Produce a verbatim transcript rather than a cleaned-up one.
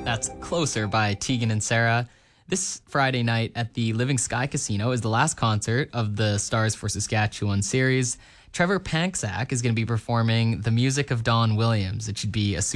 That's Closer by Tegan and Sara. This Friday night at the Living Sky Casino is the last concert of the Stars for Saskatchewan series. Trevor Panksack is going to be performing the music of Don Williams. It should be a